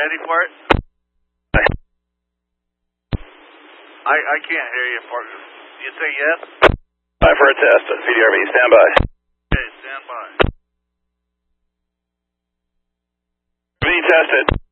ready for it? I can't hear you. You say yes? Five for a test. VDRV, stand by. Okay, stand by. V tested.